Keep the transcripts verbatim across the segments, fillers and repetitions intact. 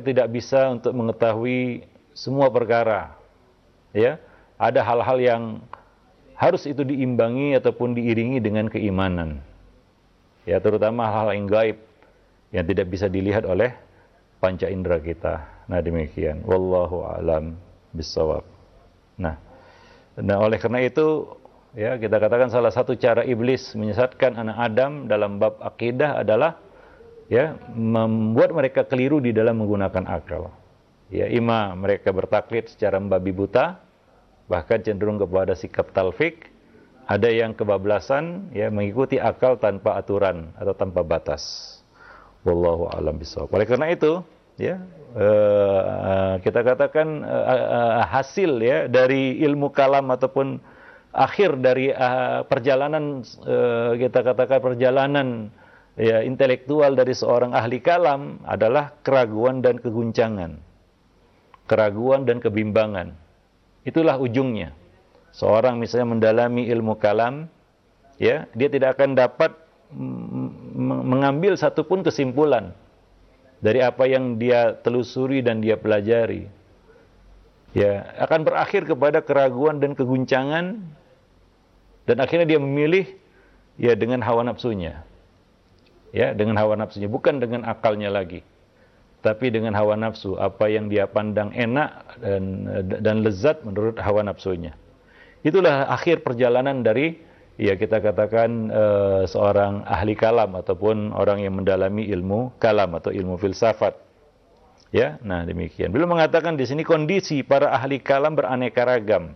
tidak bisa untuk mengetahui semua perkara. Ya, ada hal-hal yang harus itu diimbangi ataupun diiringi dengan keimanan. Ya, terutama hal-hal yang gaib yang tidak bisa dilihat oleh panca indera kita. Nah, demikian. Wallahu a'lam bissawab. Nah, nah oleh karena itu, ya, kita katakan salah satu cara iblis menyesatkan anak Adam dalam bab akidah adalah ya, membuat mereka keliru di dalam menggunakan akal. Ya, ima mereka bertaklid secara membabi buta, bahkan cenderung kepada sikap talfik. Ada yang kebablasan, ya, mengikuti akal tanpa aturan atau tanpa batas. Wallahu a'lam bishawab. Oleh karena itu, ya, uh, kita katakan uh, uh, hasil ya dari ilmu kalam ataupun akhir dari uh, perjalanan uh, kita katakan perjalanan ya intelektual dari seorang ahli kalam adalah keraguan dan keguncangan, keraguan dan kebimbangan. Itulah ujungnya. Seorang misalnya mendalami ilmu kalam, ya, dia tidak akan dapat mengambil satupun kesimpulan dari apa yang dia telusuri dan dia pelajari. Ya, akan berakhir kepada keraguan dan keguncangan, dan akhirnya dia memilih ya dengan hawa nafsunya. Ya, dengan hawa nafsunya, bukan dengan akalnya lagi, tapi dengan hawa nafsu, apa yang dia pandang enak dan dan lezat menurut hawa nafsunya. Itulah akhir perjalanan dari ya kita katakan uh, seorang ahli kalam ataupun orang yang mendalami ilmu kalam atau ilmu filsafat. Ya, nah demikian. Beliau mengatakan di sini kondisi para ahli kalam beraneka ragam.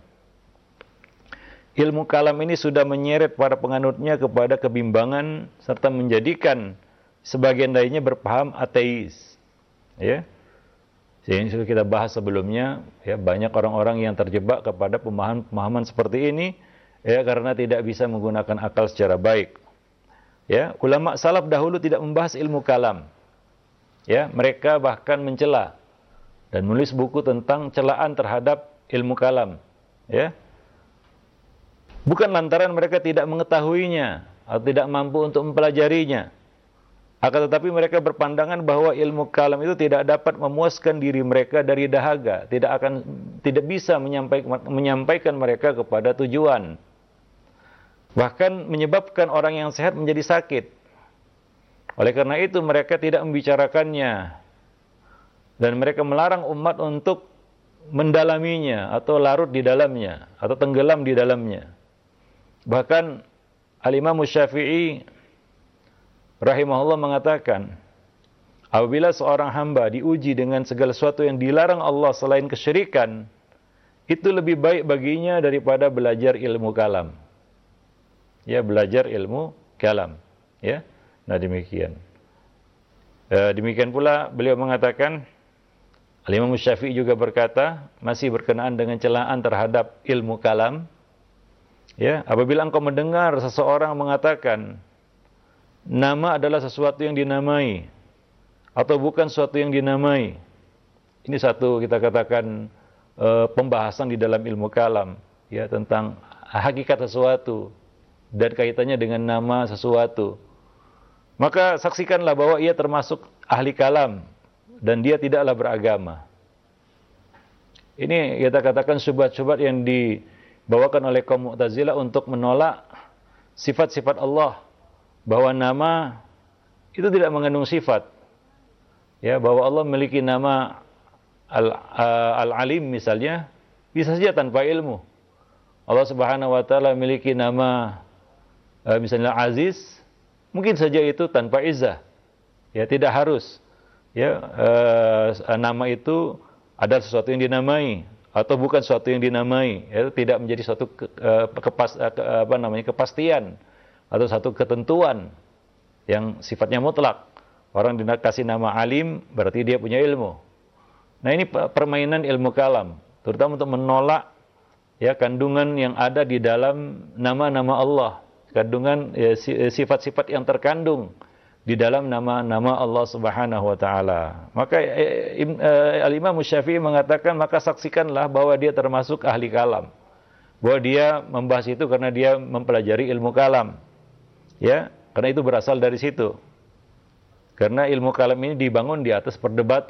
Ilmu kalam ini sudah menyeret para penganutnya kepada kebimbangan serta menjadikan sebagian lainnya berpaham ateis. Ya. Yang sudah kita bahas sebelumnya, ya, banyak orang-orang yang terjebak kepada pemahaman-pemahaman seperti ini ya karena tidak bisa menggunakan akal secara baik. Ya, ulama salaf dahulu tidak membahas ilmu kalam. Ya, mereka bahkan mencela dan menulis buku tentang celaan terhadap ilmu kalam. Ya. Bukan lantaran mereka tidak mengetahuinya atau tidak mampu untuk mempelajarinya. Akan tetapi mereka berpandangan bahwa ilmu kalam itu tidak dapat memuaskan diri mereka dari dahaga, tidak akan tidak bisa menyampaikan, menyampaikan mereka kepada tujuan. Bahkan menyebabkan orang yang sehat menjadi sakit. Oleh karena itu mereka tidak membicarakannya. Dan mereka melarang umat untuk mendalaminya atau larut di dalamnya atau tenggelam di dalamnya. Bahkan Al-Imam Syafi'i rahimahullah mengatakan, apabila seorang hamba diuji dengan segala sesuatu yang dilarang Allah selain kesyirikan, itu lebih baik baginya daripada belajar ilmu kalam. Ya, belajar ilmu kalam. Ya, nah demikian. E, demikian pula beliau mengatakan, Al-Imam Syafi'i juga berkata, masih berkenaan dengan celaan terhadap ilmu kalam. Ya, apabila engkau mendengar seseorang mengatakan nama adalah sesuatu yang dinamai atau bukan sesuatu yang dinamai, ini satu kita katakan e, pembahasan di dalam ilmu kalam, ya, tentang hakikat sesuatu dan kaitannya dengan nama sesuatu. Maka saksikanlah bahwa ia termasuk ahli kalam dan dia tidaklah beragama. Ini kita katakan syubhat-syubhat yang dibawakan oleh kaum Mu'tazilah untuk menolak sifat-sifat Allah, bahwa nama itu tidak mengandung sifat. Ya, bahwa Allah memiliki nama Al-Alim misalnya, bisa saja tanpa ilmu. Allah Subhanahu wa taala memiliki nama misalnya Aziz, mungkin saja itu tanpa izzah. Ya, tidak harus. Ya, uh, nama itu adalah sesuatu yang dinamai atau bukan sesuatu yang dinamai, ya, tidak menjadi suatu ke, uh, kepas, uh, ke, apa namanya kepastian atau satu ketentuan yang sifatnya mutlak. Orang dikasih nama alim berarti dia punya ilmu. Nah, ini permainan ilmu kalam, terutama untuk menolak ya kandungan yang ada di dalam nama-nama Allah, kandungan ya, sifat-sifat yang terkandung di dalam nama-nama Allah Subhanahu wa taala. Maka eh, eh, Al-Imam Syafi'i mengatakan, maka saksikanlah bahwa dia termasuk ahli kalam. Bahwa dia membahas itu karena dia mempelajari ilmu kalam. Ya, karena itu berasal dari situ. Karena ilmu kalam ini dibangun di atas perdebatan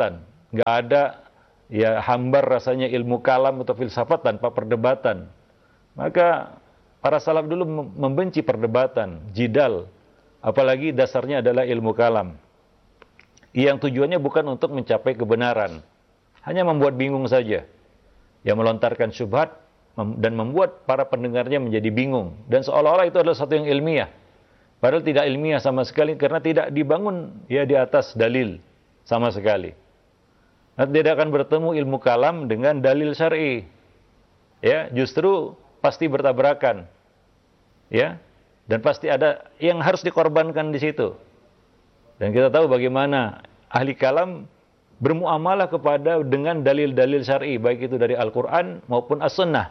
nggak ada ya hambar rasanya ilmu kalam atau filsafat tanpa perdebatan. Maka para salaf dulu membenci perdebatan, jidal, apalagi dasarnya adalah ilmu kalam, yang tujuannya bukan untuk mencapai kebenaran, hanya membuat bingung saja, yang melontarkan syubhat dan membuat para pendengarnya menjadi bingung, dan seolah-olah itu adalah satu yang ilmiah. Padahal tidak ilmiah sama sekali karena tidak dibangun ya di atas dalil sama sekali. Nanti tidak akan bertemu ilmu kalam dengan dalil syar'i. Ya, justru pasti bertabrakan. Ya. Dan pasti ada yang harus dikorbankan di situ. Dan kita tahu bagaimana ahli kalam bermuamalah kepada dengan dalil-dalil syar'i, baik itu dari Al-Qur'an maupun As-Sunnah.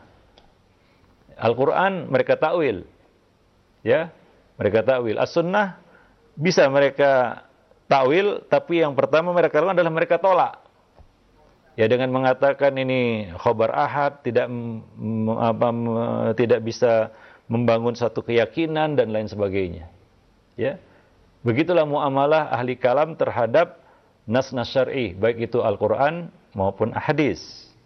Al-Qur'an mereka takwil. Ya. Mereka takwil. As-Sunnah bisa mereka takwil, tapi yang pertama mereka lakukan adalah mereka tolak. Ya, dengan mengatakan ini khobar ahad, tidak apa, tidak bisa membangun satu keyakinan dan lain sebagainya. Ya. Begitulah muamalah ahli kalam terhadap nas-nas syar'i, baik itu Al-Qur'an maupun hadis.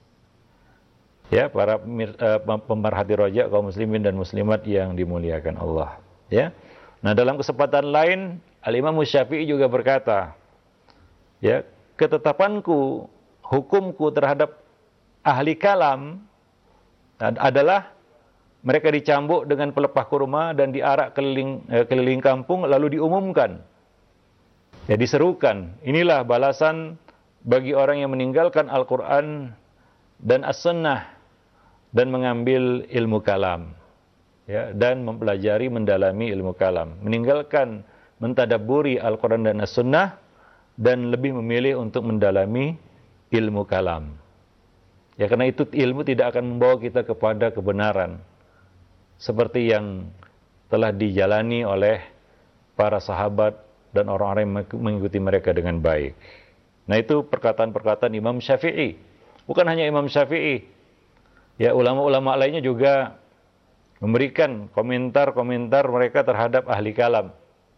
Ya, para pemerhati rojak kaum muslimin dan muslimat yang dimuliakan Allah. Ya. Nah, dalam kesempatan lain Al-Imam Syafi'i juga berkata, ya, ketetapanku, hukumku terhadap ahli kalam adalah mereka dicambuk dengan pelepah kurma dan diarak keliling eh, keliling kampung lalu diumumkan. Ya, diserukan, inilah balasan bagi orang yang meninggalkan Al-Qur'an dan As-Sunnah dan mengambil ilmu kalam. Ya, dan mempelajari, mendalami ilmu kalam, meninggalkan mentadabburi Al-Quran dan As-Sunnah dan lebih memilih untuk mendalami ilmu kalam. Ya, karena itu ilmu tidak akan membawa kita kepada kebenaran seperti yang telah dijalani oleh para sahabat dan orang-orang yang mengikuti mereka dengan baik. Nah, itu perkataan-perkataan Imam Syafi'i. Bukan hanya Imam Syafi'i. Ya, ulama-ulama lainnya juga memberikan komentar-komentar mereka terhadap ahli kalam.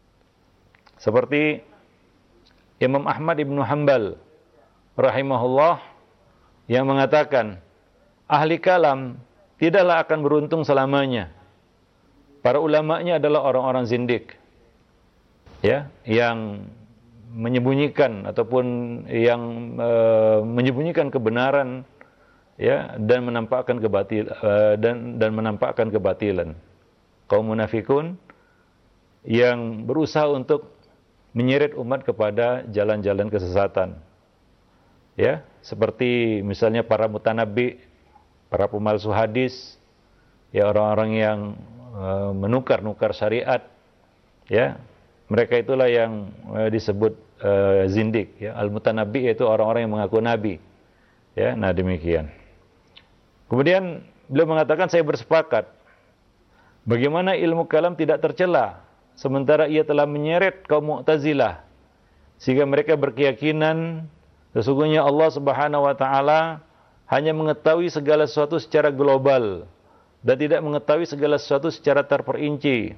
Seperti Imam Ahmad ibnu Hanbal rahimahullah yang mengatakan, ahli kalam tidaklah akan beruntung selamanya. Para ulamanya adalah orang-orang zindik. Ya, yang menyembunyikan ataupun yang e, menyembunyikan kebenaran, ya, dan menampakkan kebatil uh, dan dan menampakkan kebatilan. Kaum munafikun yang berusaha untuk menyeret umat kepada jalan-jalan kesesatan. Ya, seperti misalnya para mutanabbi, para pemalsu hadis, ya, orang-orang yang uh, menukar-nukar syariat, ya. Mereka itulah yang uh, disebut uh, zindik, ya. Al-mutanabbi yaitu orang-orang yang mengaku nabi. Ya, nah demikian. Kemudian beliau mengatakan, saya bersepakat bagaimana ilmu kalam tidak tercela sementara ia telah menyeret kaum Mu'tazilah sehingga mereka berkeyakinan sesungguhnya Allah Subhanahu wa taala hanya mengetahui segala sesuatu secara global dan tidak mengetahui segala sesuatu secara terperinci.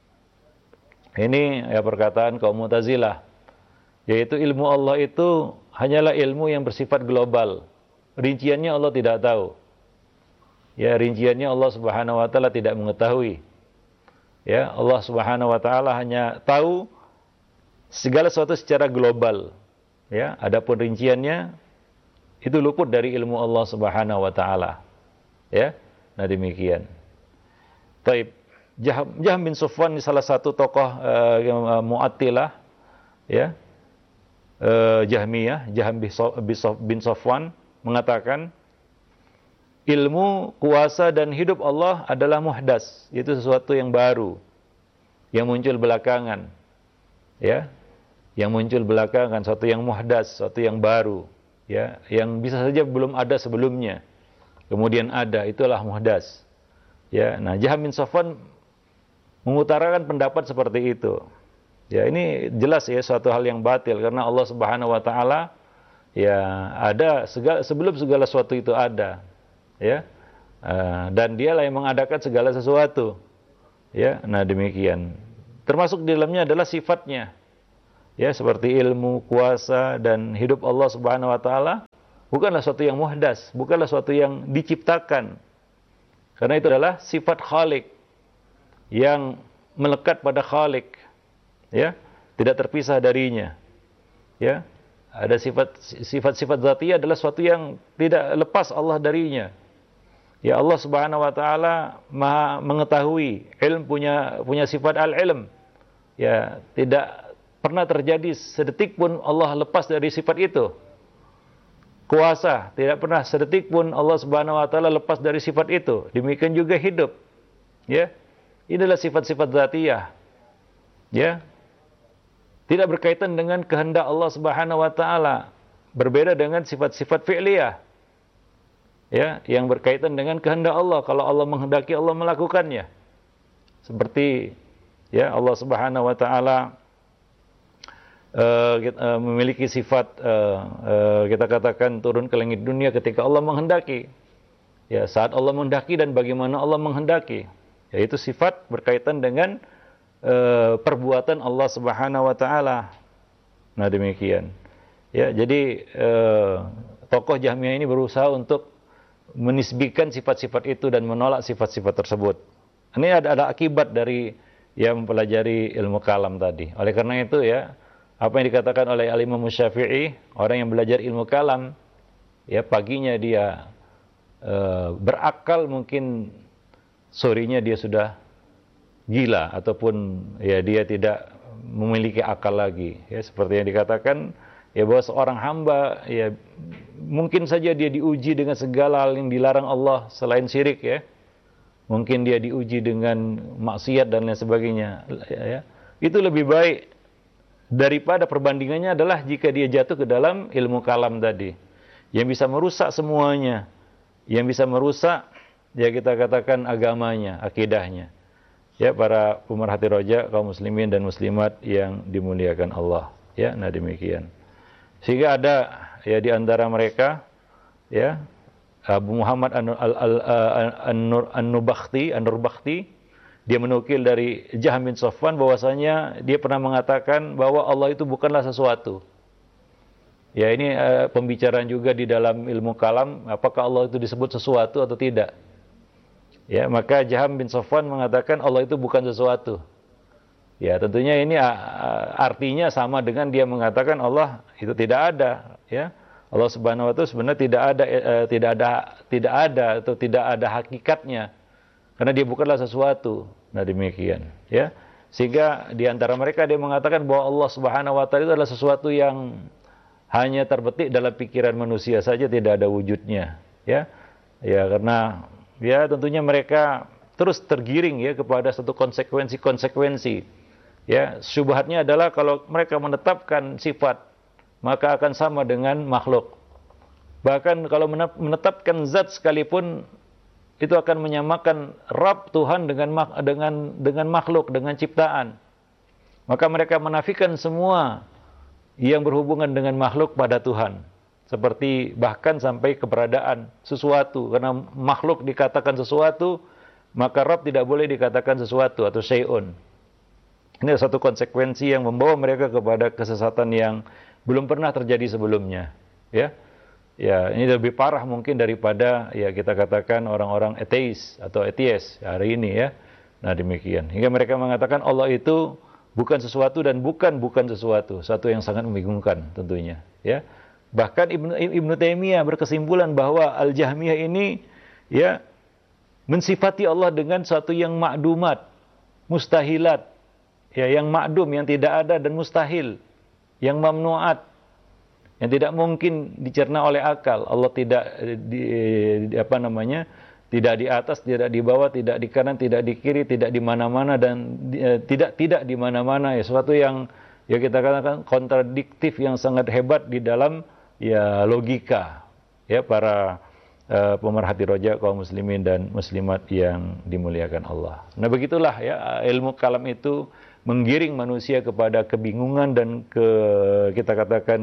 Ini ya perkataan kaum Mu'tazilah, yaitu ilmu Allah itu hanyalah ilmu yang bersifat global. Rinciannya Allah tidak tahu. Ya, rinciannya Allah Subhanahu wa taala tidak mengetahui. Ya, Allah Subhanahu wa taala hanya tahu segala sesuatu secara global. Ya, adapun rinciannya itu luput dari ilmu Allah Subhanahu wa taala. Ya. Nah, demikian. Taib. Jaham, Jaham bin Safwan salah satu tokoh uh, Mu'attilah, ya. Uh, Jahmiyah, Jaham bin Safwan mengatakan ilmu, kuasa dan hidup Allah adalah muhdas, itu sesuatu yang baru, yang muncul belakangan, ya, yang muncul belakangan, sesuatu yang muhdas, sesuatu yang baru, ya, yang bisa saja belum ada sebelumnya, kemudian ada, itulah muhdas, ya. Nah, Jaham bin Safwan mengutarakan pendapat seperti itu, ya. Ini jelas ya suatu hal yang batil karena Allah Subhanahu Wa Taala, ya, ada segala, sebelum segala sesuatu itu ada. Ya, uh, dan dialah yang mengadakan segala sesuatu. Ya, nah demikian. Termasuk di dalamnya adalah sifatnya. ya seperti ilmu, kuasa dan hidup Allah Subhanahu wa taala bukanlah suatu yang muhdas, bukanlah suatu yang diciptakan. Karena itu adalah sifat Khalik yang melekat pada Khalik, ya, tidak terpisah darinya. Ya, ada sifat sifat-sifat zatiyah adalah suatu yang tidak lepas Allah darinya. Ya, Allah Subhanahu wa taala Maha mengetahui, ilm punya punya sifat al-ilm. Ya, tidak pernah terjadi sedetik pun Allah lepas dari sifat itu. Kuasa, tidak pernah sedetik pun Allah Subhanahu wa taala lepas dari sifat itu. Demikian juga hidup. Ya. Ini adalah sifat-sifat zatiyah. Ya. Tidak berkaitan dengan kehendak Allah Subhanahu wa taala. Berbeda dengan sifat-sifat fi'liyah. Ya, yang berkaitan dengan kehendak Allah. Kalau Allah menghendaki, Allah melakukannya. Seperti ya Allah Subhanahu wa taala uh, uh, memiliki sifat uh, uh, kita katakan turun ke langit dunia ketika Allah menghendaki. Ya, saat Allah menghendaki dan bagaimana Allah menghendaki. Yaitu sifat berkaitan dengan uh, perbuatan Allah Subhanahu wa taala. Nah, demikian. Ya, jadi uh, tokoh Jahmiyah ini berusaha untuk menisbikan sifat-sifat itu dan menolak sifat-sifat tersebut. Ini ada, ada akibat dari yang mempelajari ilmu kalam tadi. Oleh karena itu ya, apa yang dikatakan oleh Al-Imam Syafi'i, orang yang belajar ilmu kalam, ya paginya dia e, berakal, mungkin sorenya dia sudah gila ataupun ya dia tidak memiliki akal lagi. Ya seperti yang dikatakan ya bahwa seorang hamba ya mungkin saja dia diuji dengan segala hal yang dilarang Allah selain syirik ya. Mungkin dia diuji dengan maksiat dan lain sebagainya ya. Itu lebih baik daripada perbandingannya adalah jika dia jatuh ke dalam ilmu kalam tadi yang bisa merusak semuanya, yang bisa merusak ya kita katakan agamanya, akidahnya. Ya para pemerhati roja kaum muslimin dan muslimat yang dimuliakan Allah ya. Nah demikian. Sehingga ada ya di antara mereka ya Abu Muhammad An-Nubakhti, An-Nubakhti dia menukil dari Jahm bin Safwan bahwasanya dia pernah mengatakan bahwa Allah itu bukanlah sesuatu. Ya ini uh, pembicaraan juga di dalam ilmu kalam, apakah Allah itu disebut sesuatu atau tidak. Ya, maka Jahm bin Safwan mengatakan Allah itu bukan sesuatu. Ya, tentunya ini artinya sama dengan dia mengatakan Allah itu tidak ada, ya. Allah Subhanahu wa taala sebenarnya tidak ada eh, tidak ada tidak ada atau tidak ada hakikatnya. Karena dia bukanlah sesuatu. Nah, demikian, ya. Sehingga di antara mereka dia mengatakan bahwa Allah Subhanahu wa taala itu adalah sesuatu yang hanya terbetik dalam pikiran manusia saja, tidak ada wujudnya, ya. Ya, karena ya tentunya mereka terus tergiring ya kepada satu konsekuensi-konsekuensi. Ya, syubhatnya adalah kalau mereka menetapkan sifat, maka akan sama dengan makhluk. Bahkan kalau menetapkan zat sekalipun, itu akan menyamakan Rabb Tuhan dengan dengan dengan makhluk, dengan ciptaan. Maka mereka menafikan semua yang berhubungan dengan makhluk pada Tuhan. Seperti bahkan sampai keberadaan sesuatu. Karena makhluk dikatakan sesuatu, maka Rabb tidak boleh dikatakan sesuatu atau syai'un. Ini adalah satu konsekuensi yang membawa mereka kepada kesesatan yang belum pernah terjadi sebelumnya. Ya, ya ini lebih parah mungkin daripada ya kita katakan orang-orang ateis atau atheis hari ini ya. Nah demikian. Hingga mereka mengatakan Allah itu bukan sesuatu dan bukan bukan sesuatu, satu yang sangat membingungkan tentunya. Ya, bahkan Ibnu Ibnu Taimiyah berkesimpulan bahwa Al-Jahmiyah ini ya mensifati Allah dengan satu yang ma'dumat, mustahilat. Ya, yang makdum, yang tidak ada dan mustahil, yang mamnuat, yang tidak mungkin dicerna oleh akal. Allah tidak di, di apa namanya, tidak di atas, tidak di bawah, tidak di kanan, tidak di kiri, tidak di mana-mana dan eh, tidak tidak di mana-mana. Ya, sesuatu yang ya kita katakan kontradiktif yang sangat hebat di dalam ya logika ya para uh, pemerhati roja kaum muslimin dan muslimat yang dimuliakan Allah. Nah begitulah ya ilmu kalam itu menggiring manusia kepada kebingungan dan ke kita katakan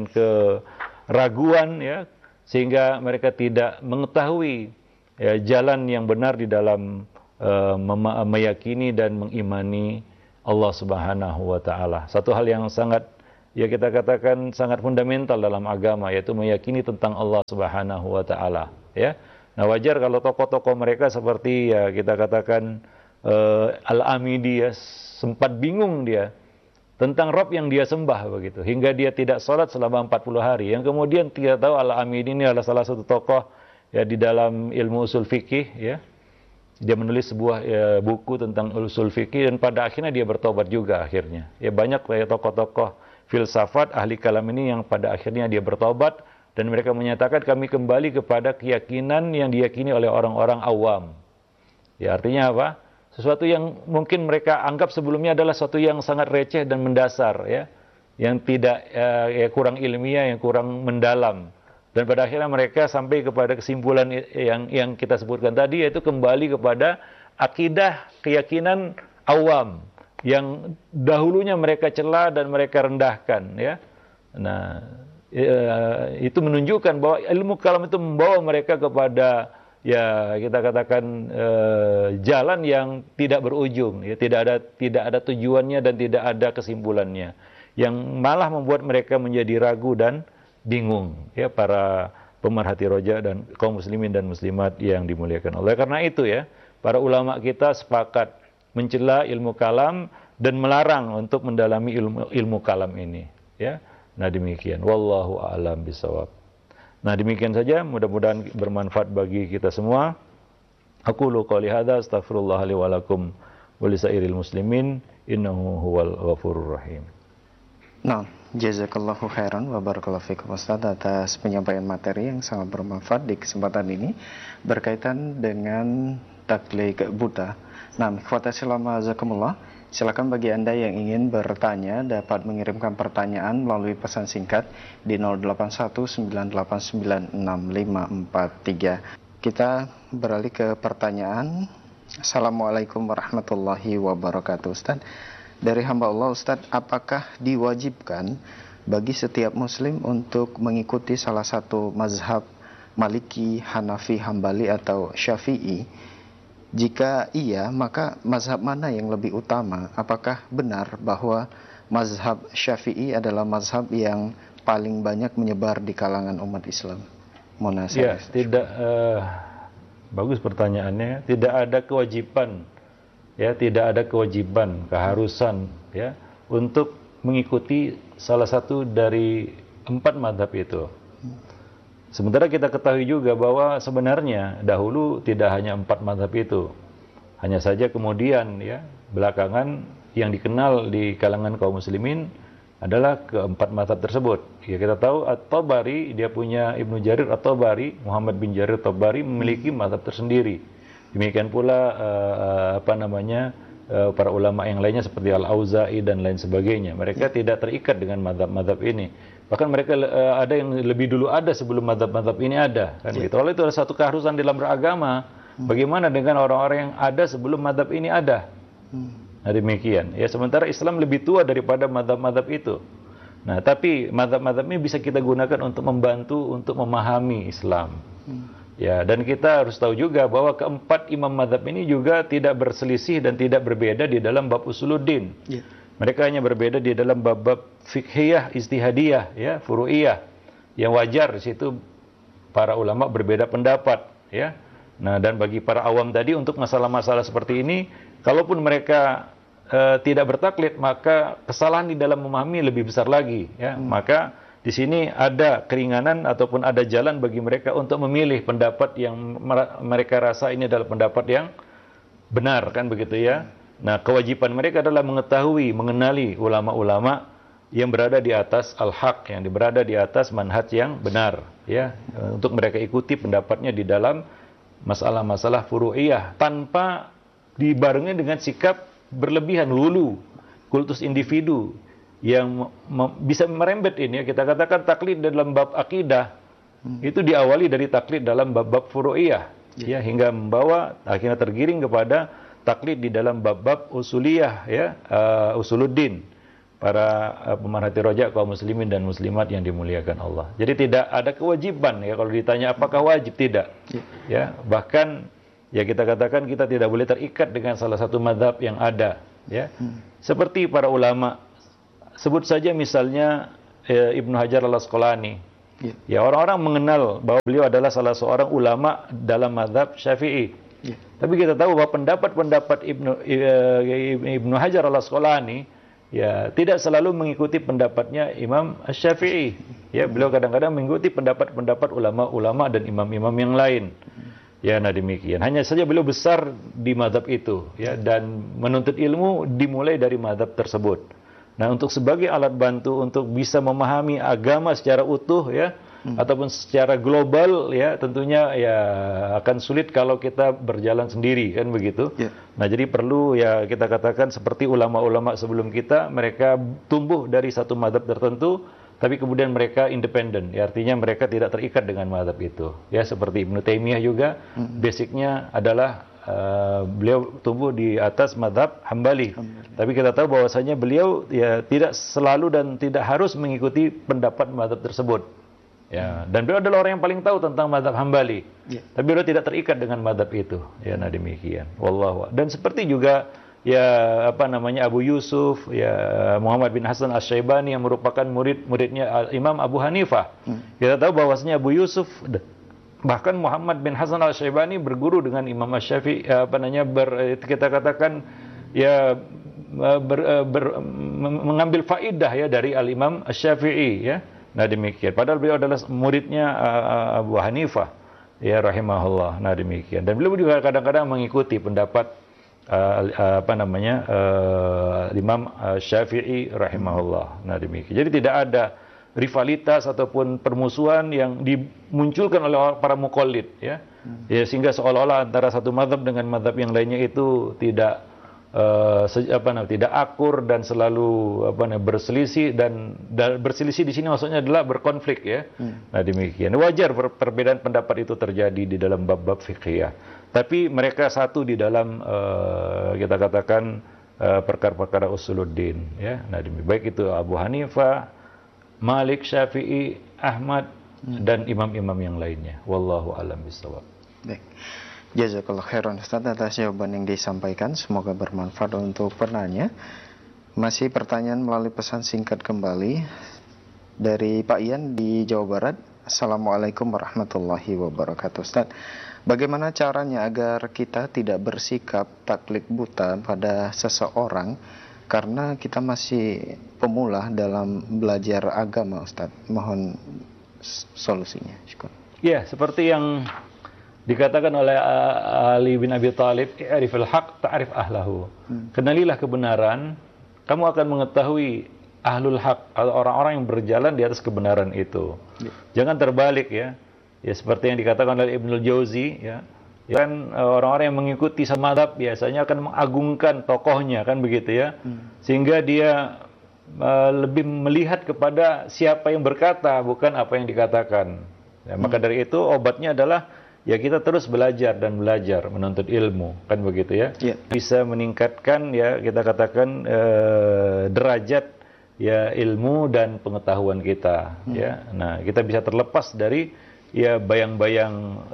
keraguan ya, sehingga mereka tidak mengetahui ya, jalan yang benar di dalam uh, meyakini dan mengimani Allah Subhanahu wa taala. Satu hal yang sangat ya kita katakan sangat fundamental dalam agama, yaitu meyakini tentang Allah Subhanahu wa taala, ya. Nah, wajar kalau tokoh-tokoh mereka seperti ya kita katakan uh, Al-Amidi ya, sempat bingung dia tentang Rabb yang dia sembah begitu, hingga dia tidak sholat selama empat puluh hari. Yang kemudian kita tahu Al-Amidi ini adalah salah satu tokoh ya di dalam ilmu usul fikih, ya. Dia menulis sebuah ya, buku tentang usul fikih, dan pada akhirnya dia bertobat juga akhirnya. Ya, banyak ya, tokoh-tokoh filsafat ahli kalam ini yang pada akhirnya dia bertobat, dan mereka menyatakan kami kembali kepada keyakinan yang diyakini oleh orang-orang awam. Ya, artinya apa? Sesuatu yang mungkin mereka anggap sebelumnya adalah sesuatu yang sangat receh dan mendasar, ya, yang tidak ya, ya kurang ilmiah, yang kurang mendalam. Dan pada akhirnya mereka sampai kepada kesimpulan yang yang kita sebutkan tadi, yaitu kembali kepada akidah keyakinan awam yang dahulunya mereka cela dan mereka rendahkan, ya. Nah, itu menunjukkan bahwa ilmu kalam itu membawa mereka kepada ya kita katakan eh, jalan yang tidak berujung, ya, tidak ada tidak ada tujuannya dan tidak ada kesimpulannya, yang malah membuat mereka menjadi ragu dan bingung, ya, para pemerhati roja dan kaum muslimin dan muslimat yang dimuliakan Allah. Karena itu ya, para ulama kita sepakat mencela ilmu kalam dan melarang untuk mendalami ilmu ilmu kalam ini, ya. Nah, demikian, wallahu a'lam bishawab. Nah, demikian saja, mudah-mudahan bermanfaat bagi kita semua. Aqulu qouli hadza astaghfirullah li wa lakum wa lisairil muslimin innahu huwal ghafurur rahim. Nah, jazakallahu khairan wa barakallahu fikum Ustaz atas penyampaian materi yang sangat bermanfaat di kesempatan ini berkaitan dengan taklid buta. Nah, ikhwata selama zakumullah, silakan bagi Anda yang ingin bertanya dapat mengirimkan pertanyaan melalui pesan singkat di nol delapan satu sembilan delapan sembilan enam lima empat tiga. Kita beralih ke pertanyaan. Assalamualaikum warahmatullahi wabarakatuh. Ustaz, dari hamba Allah, Ustaz, apakah diwajibkan bagi setiap muslim untuk mengikuti salah satu mazhab Maliki, Hanafi, Hambali atau Syafi'i? Jika iya, maka mazhab mana yang lebih utama? Apakah benar bahwa mazhab Syafi'i adalah mazhab yang paling banyak menyebar di kalangan umat Islam? Mohon nasihat. Ya, tidak uh, bagus pertanyaannya. Tidak ada kewajiban, ya, tidak ada kewajiban, keharusan, ya, untuk mengikuti salah satu dari empat mazhab itu. Sementara kita ketahui juga bahwa sebenarnya dahulu tidak hanya empat mazhab itu, hanya saja kemudian ya belakangan yang dikenal di kalangan kaum muslimin adalah keempat mazhab tersebut. Ya, kita tahu At-Tabari, dia punya Ibnu Jarir At-Tabari, Muhammad bin Jarir At-Tabari memiliki mazhab tersendiri. Demikian pula uh, apa namanya uh, para ulama yang lainnya seperti Al-Auza'i dan lain sebagainya. Mereka tidak terikat dengan mazhab-mazhab ini. Bahkan mereka uh, ada yang lebih dulu ada sebelum mazhab-mazhab ini ada, kan gitu. Oleh itu adalah satu keharusan dalam beragama. Bagaimana dengan orang-orang yang ada sebelum mazhab ini ada? Nah, demikian. Ya, sementara Islam lebih tua daripada mazhab-mazhab itu. Nah, tapi mazhab-mazhab ini bisa kita gunakan untuk membantu untuk memahami Islam. Ya, dan kita harus tahu juga bahwa keempat imam mazhab ini juga tidak berselisih dan tidak berbeda di dalam bab usuluddin. Yeah. Mereka hanya berbeda di dalam bab-bab fikhiyah, istihadiyah, ya, furu'iyah. Yang wajar di situ para ulama berbeda pendapat, ya. Nah, dan bagi para awam tadi untuk masalah-masalah seperti ini, kalaupun mereka e, tidak bertaklid, maka kesalahan di dalam memahami lebih besar lagi, ya. Hmm. Maka di sini ada keringanan ataupun ada jalan bagi mereka untuk memilih pendapat yang mereka rasa ini adalah pendapat yang benar, kan begitu ya. Nah, kewajiban mereka adalah mengetahui, mengenali ulama-ulama yang berada di atas al-haq, yang berada di atas manhaj yang benar, ya, untuk mereka ikuti pendapatnya di dalam masalah-masalah furu'iyah tanpa dibarengi dengan sikap berlebihan, lulu, kultus individu yang bisa merembet ini, ya. Kita katakan taklid dalam bab akidah hmm. itu diawali dari taklid dalam bab-bab furu'iyah, ya. Ya, hingga membawa akhirnya tergiring kepada taklid di dalam bab-bab usuliyah, ya, uh, usuluddin, para uh, pemerhati rojak kaum muslimin dan muslimat yang dimuliakan Allah. Jadi tidak ada kewajiban, ya, kalau ditanya apakah wajib, tidak, ya, ya. Bahkan ya kita katakan kita tidak boleh terikat dengan salah satu mazhab yang ada, ya. Hmm. Seperti para ulama, sebut saja misalnya ya, Ibnu Hajar Al-Asqalani. Ya. Ya, orang-orang mengenal bahwa beliau adalah salah seorang ulama dalam mazhab Syafi'i. Ya. Tapi kita tahu bahwa pendapat-pendapat Ibnu Ibnu Hajar Al-Asqalani ya tidak selalu mengikuti pendapatnya Imam Asy-Syafi'i. Ya, beliau kadang-kadang mengikuti pendapat-pendapat ulama-ulama dan imam-imam yang lain. Ya, nah demikian. Hanya saja beliau besar di mazhab itu, ya, dan menuntut ilmu dimulai dari mazhab tersebut. Nah, untuk sebagai alat bantu untuk bisa memahami agama secara utuh, ya, hmm. ataupun secara global, ya, tentunya ya akan sulit kalau kita berjalan sendiri, kan begitu. Yeah. Nah, jadi perlu ya kita katakan seperti ulama-ulama sebelum kita, mereka tumbuh dari satu mazhab tertentu. Tapi kemudian mereka independen, ya, artinya mereka tidak terikat dengan mazhab itu. Ya, seperti Ibnu Taimiyah juga, hmm. basicnya adalah uh, beliau tumbuh di atas mazhab Hambali. Hambali. Tapi kita tahu bahwasanya beliau ya tidak selalu dan tidak harus mengikuti pendapat mazhab tersebut. Ya, hmm. dan beliau adalah orang yang paling tahu tentang mazhab Hambali. Yeah. Tapi beliau tidak terikat dengan mazhab itu. Ya, nah demikian. Wallahu. Dan seperti juga ya apa namanya Abu Yusuf, ya Muhammad bin Hasan Asy-Syaibani yang merupakan murid-muridnya Imam Abu Hanifah. Hmm. Kita tahu bahwasanya Abu Yusuf bahkan Muhammad bin Hasan Asy-Syaibani berguru dengan Imam Asy-Syafi'i, apa namanya ber, kita katakan ya ber, ber, mengambil faidah ya dari Al-Imam Asy-Syafi'i, ya. Nah demikian. Padahal beliau adalah muridnya Abu Hanifah, ya rahimahullah. Nah demikian. Dan beliau juga kadang-kadang mengikuti pendapat Uh, uh, apa namanya uh, Imam uh, Syafi'i rahimahullah. Nah demikian. Jadi tidak ada rivalitas ataupun permusuhan yang dimunculkan oleh para muqallid, ya. Hmm. Ya, sehingga seolah-olah antara satu mazhab dengan mazhab yang lainnya itu tidak uh, se- apa namanya tidak akur dan selalu apa namanya berselisih dan, dan berselisih di sini maksudnya adalah berkonflik, ya. Hmm. Nah demikian. Wajar per- perbedaan pendapat itu terjadi di dalam bab-bab fiqhiyah. Tapi mereka satu di dalam uh, kita katakan uh, perkara-perkara usuluddin, ya. Nah, baik itu Abu Hanifah, Malik, Syafi'i, Ahmad, hmm. dan imam-imam yang lainnya. Wallahu a'lam bishawab. Baik. Jazakallah khairan Ustaz atas jawaban yang disampaikan. Semoga bermanfaat untuk penanya. Masih pertanyaan melalui pesan singkat kembali dari Pak Ian di Jawa Barat. Assalamualaikum warahmatullahi wabarakatuh. Ustaz, bagaimana caranya agar kita tidak bersikap taklid buta pada seseorang karena kita masih pemula dalam belajar agama, Ustaz? Mohon solusinya. Syukur. Ya, seperti yang dikatakan oleh Ali bin Abi Thalib, "I'rifil haq ta'rif ahlahu." Hmm. Kenalilah kebenaran, kamu akan mengetahui ahlul haq, atau orang-orang yang berjalan di atas kebenaran itu. Ya. Jangan terbalik, ya. Ya seperti yang dikatakan oleh Ibnul Jauzi, ya. Ya kan orang-orang yang mengikuti mazhab biasanya akan mengagungkan tokohnya, kan begitu, ya. Hmm. Sehingga dia uh, lebih melihat kepada siapa yang berkata, bukan apa yang dikatakan. Ya, hmm. Maka dari itu obatnya adalah ya kita terus belajar dan belajar menuntut ilmu, kan begitu, ya. Yeah. Bisa meningkatkan, ya kita katakan uh, derajat ya ilmu dan pengetahuan kita, hmm. ya. Nah, kita bisa terlepas dari ya bayang-bayang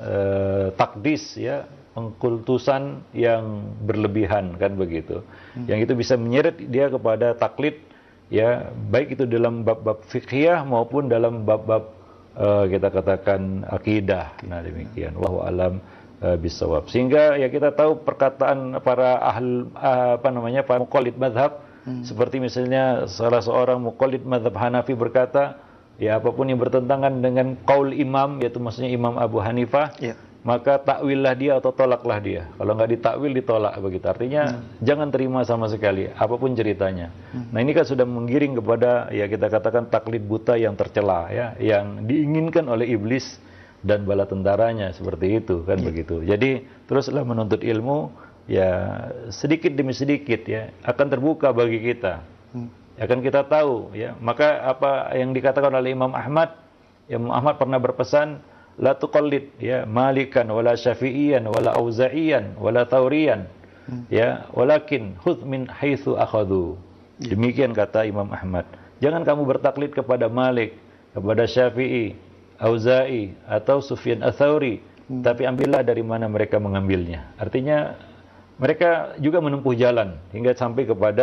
uh, takdis, ya, pengkultusan yang berlebihan, kan begitu. Hmm. Yang itu bisa menyeret dia kepada taklid, ya, baik itu dalam bab-bab fiqhiyah maupun dalam bab-bab uh, kita katakan akidah. Nah, demikian. Wallahu a'lam uh, bishawab. Sehingga ya kita tahu perkataan para ahl uh, apa namanya para muqallid mazhab, hmm. seperti misalnya salah seorang muqallid mazhab Hanafi berkata, ya apapun yang bertentangan dengan qaul imam, yaitu maksudnya Imam Abu Hanifah, yeah. maka takwillah dia atau tolaklah dia. Kalau nggak ditakwil ditolak, begitu. Artinya hmm. jangan terima sama sekali apapun ceritanya. Hmm. Nah, ini kan sudah menggiring kepada ya kita katakan taklid buta yang tercela, ya, yang diinginkan oleh iblis dan bala tentaranya, seperti itu, kan yeah. begitu. Jadi teruslah menuntut ilmu, ya sedikit demi sedikit, ya akan terbuka bagi kita. Hmm. Akan kita tahu, ya. Maka apa yang dikatakan oleh Imam Ahmad, Imam Ahmad pernah berpesan, la tuqallid, ya, Malikan wala Syafi'iyan wala Auza'iyan wala Thauriyan, hmm. ya, walakin khudh min haitsu akhadhu. Ya. Demikian kata Imam Ahmad. Jangan kamu bertaklid kepada Malik, kepada Syafi'i, Auza'i atau Sufyan Ats-Tsauri, hmm. tapi ambillah dari mana mereka mengambilnya. Artinya mereka juga menempuh jalan hingga sampai kepada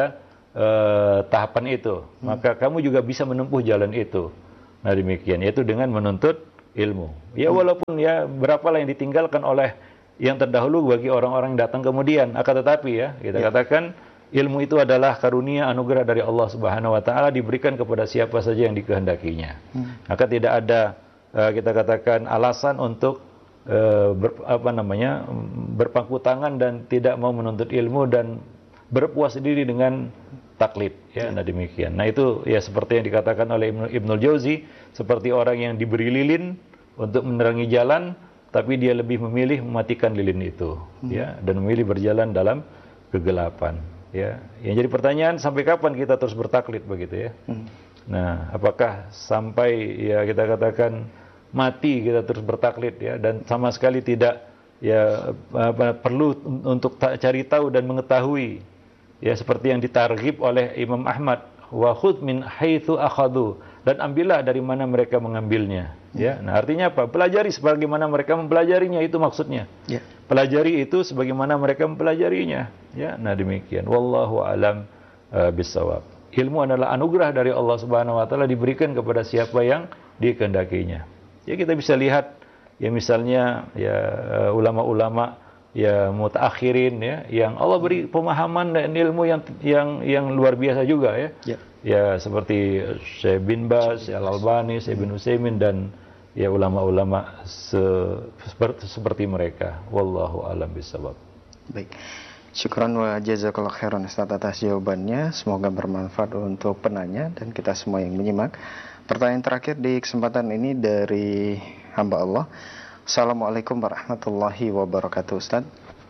uh, tahapan itu, hmm. maka kamu juga bisa menempuh jalan itu. Nah demikian, yaitu dengan menuntut ilmu. Ya walaupun ya berapalah yang ditinggalkan oleh yang terdahulu bagi orang-orang yang datang kemudian, akan tetapi ya kita ya. katakan ilmu itu adalah karunia anugerah dari Allah Subhanahu wa taala, diberikan kepada siapa saja yang dikehendakinya. Hmm. Maka tidak ada uh, kita katakan alasan untuk uh, ber, apa namanya berpangku tangan dan tidak mau menuntut ilmu dan berpuas diri dengan taklid ya. Nah demikian. Nah itu ya seperti yang dikatakan oleh Ibnul Jauzi, seperti orang yang diberi lilin untuk menerangi jalan, tapi dia lebih memilih mematikan lilin itu hmm. ya, dan memilih berjalan dalam kegelapan ya. Yang jadi pertanyaan, sampai kapan kita terus bertaklid begitu ya? Hmm. Nah, apakah sampai ya kita katakan mati kita terus bertaklid ya, dan sama sekali tidak ya apa, perlu untuk cari tahu dan mengetahui ya, seperti yang ditarghib oleh Imam Ahmad, wa khudh min haitsu akhadhu, dan ambillah dari mana mereka mengambilnya ya. Nah artinya apa? Pelajari sebagaimana mereka mempelajarinya, itu maksudnya ya. Pelajari itu sebagaimana mereka mempelajarinya ya. Nah demikian, wallahu alam uh, bisawab. Ilmu adalah anugerah dari Allah Subhanahu wa taala, diberikan kepada siapa yang dikehendakinya ya. Kita bisa lihat ya misalnya ya uh, ulama-ulama ya mutaakhirin ya, yang Allah beri pemahaman dan ilmu yang yang yang luar biasa juga ya. Ya, ya seperti Syekh bin Baz, Syekh Al-Albani, Syekh bin Utsaimin, dan ya ulama-ulama se, seperti, seperti mereka. Wallahu a'lam bishawab. Baik. Syukran wa jazakallahu khairan Ustaz atas jawabannya. Semoga bermanfaat untuk penanya dan kita semua yang menyimak. Pertanyaan terakhir di kesempatan ini dari hamba Allah. Assalamualaikum warahmatullahi wabarakatuh. Ustaz,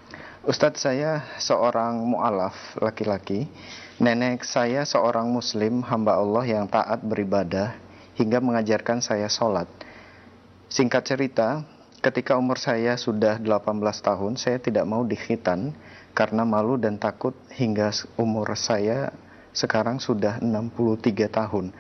Ustaz saya seorang mu'alaf laki-laki. Nenek saya seorang muslim hamba Allah yang taat beribadah hingga mengajarkan saya sholat. Singkat cerita, ketika umur saya sudah delapan belas tahun, saya tidak mau dikhitan karena malu dan takut, hingga umur saya sekarang sudah enam puluh tiga tahun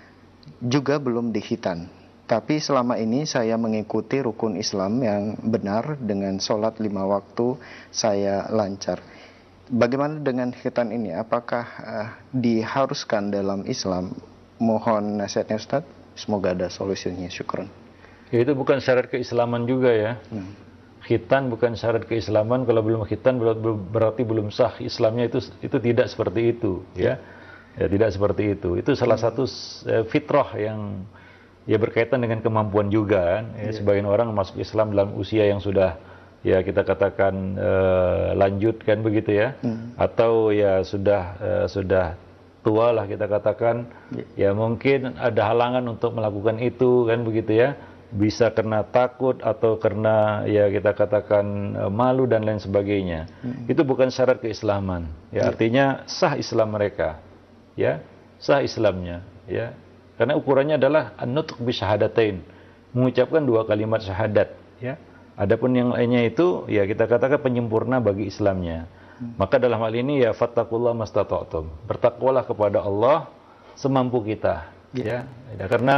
juga belum dikhitan. Tapi selama ini saya mengikuti rukun Islam yang benar, dengan sholat lima waktu saya lancar. Bagaimana dengan khitan ini? Apakah uh, diharuskan dalam Islam? Mohon nasihatnya Ustaz. Semoga ada solusinya. Syukran. Ya, itu bukan syarat keislaman juga ya. Hmm. Khitan bukan syarat keislaman. Kalau belum khitan berarti belum sah Islamnya. Itu itu tidak seperti itu ya. Ya tidak seperti itu. Itu salah hmm. satu uh, fitrah yang ya berkaitan dengan kemampuan juga kan. Ya, yeah. Sebagian orang masuk Islam dalam usia yang sudah ya kita katakan uh, lanjut kan begitu ya, hmm. atau ya sudah uh, sudah tua lah kita katakan, yeah. ya mungkin ada halangan untuk melakukan itu kan begitu ya, bisa karena takut atau karena ya kita katakan uh, malu dan lain sebagainya. Hmm. Itu bukan syarat keislaman ya, yeah. Artinya sah Islam mereka ya, sah Islamnya ya. Karena ukurannya adalah an-nutq bi syahadatain, mengucapkan dua kalimat syahadat ya. Adapun yang lainnya itu ya kita katakan penyempurna bagi Islamnya. Hmm. Maka dalam hal ini ya fattaqullaha mastata'tum. Bertakwalah kepada Allah semampu kita yeah. ya. Karena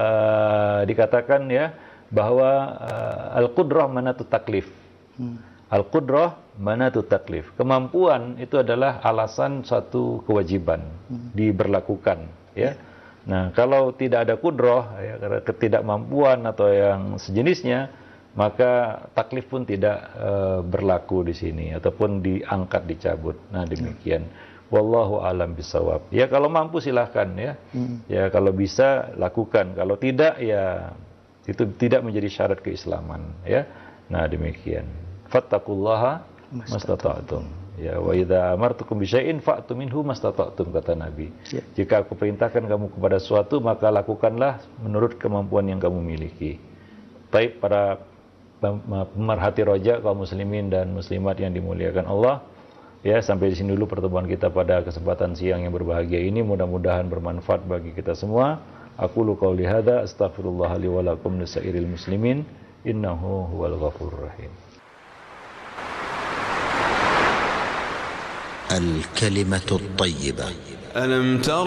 uh, dikatakan ya bahwa uh, al-qudrah manatut taklif. Hmm. Al-qudrah manatut taklif. Kemampuan itu adalah alasan satu kewajiban hmm. diberlakukan ya. Yeah. Nah, kalau tidak ada kudroh, ya, karena ketidakmampuan atau yang sejenisnya, maka taklif pun tidak e, berlaku di sini ataupun diangkat, dicabut. Nah, demikian. Wallahu a'lam bishawab. Ya, kalau mampu silahkan ya. Hmm. Ya, kalau bisa lakukan. Kalau tidak ya itu tidak menjadi syarat keislaman ya. Nah, demikian. Fattaqullaha mastata'tum. Ya, wa idza amartukum bi syai'in fa'tu minhu mastata'tum, kata Nabi. Ya. Jika aku perintahkan kamu kepada sesuatu, maka lakukanlah menurut kemampuan yang kamu miliki. Baik para pemerhati roja kaum muslimin dan muslimat yang dimuliakan Allah. Ya, sampai di sini dulu pertemuan kita pada kesempatan siang yang berbahagia ini. Mudah-mudahan bermanfaat bagi kita semua. Aqulu qauli hadza astaghfirullah li wa lakum lisairil muslimin innahu huwal ghafurur rahim. الكلمة الطيبة. ألم تر